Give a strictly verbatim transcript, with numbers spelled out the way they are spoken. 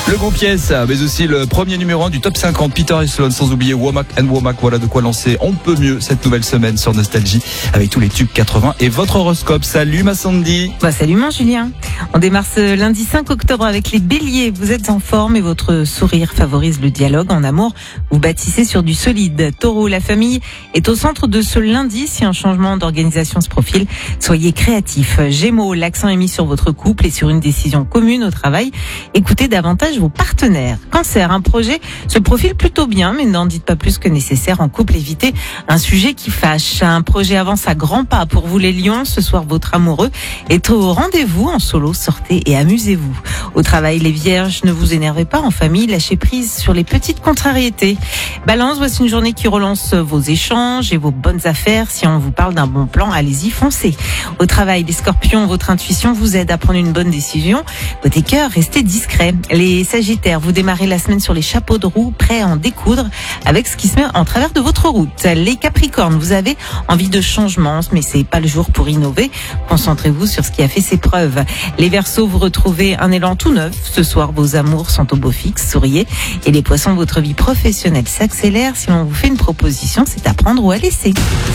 Le groupe Yes, mais aussi le premier numéro un du top cinquante, Peter et Sloan, sans oublier Womack and Womack. Voilà de quoi lancer on peut mieux cette nouvelle semaine sur Nostalgie avec tous les tubes quatre-vingts et votre horoscope. Salut ma Sandy. Bah, salut mon Julien. On démarre ce lundi cinq octobre avec les béliers. Vous êtes en forme et votre sourire favorise le dialogue. En amour, vous bâtissez sur du solide. Taureau, la famille est au centre de ce lundi. Si un changement d'organisation se profile, soyez créatif. Gémeaux, l'accent est mis sur votre couple et sur une décision commune au travail. Écoutez davantage vos partenaires. Cancer, un projet se profile plutôt bien, mais n'en dites pas plus que nécessaire. En couple, évitez un sujet qui fâche. Un projet avance à grands pas pour vous les lions. Ce soir, votre amoureux est au rendez-vous. En solo, sortez et amusez-vous. Au travail, les vierges, ne vous énervez pas. En famille, lâchez prise sur les petites contrariétés. Balance, voici une journée qui relance vos échanges et vos bonnes affaires. Si on vous parle d'un bon plan, allez-y, foncez. Au travail, les scorpions, votre intuition vous aide à prendre une bonne décision. Côté cœur, restez discret. Les sagittaires, vous démarrez la semaine sur les chapeaux de roue, prêts à en découdre avec ce qui se met en travers de votre route. Les capricornes, vous avez envie de changement, mais c'est pas le jour pour innover. Concentrez-vous sur ce qui a fait ses preuves. Les verseaux, vous retrouvez un élan tout neuf. Ce soir, vos amours sont au beau fixe, souriez. Et les poissons, votre vie professionnelle s'accélère. Si l'on vous fait une proposition, c'est à prendre ou à laisser.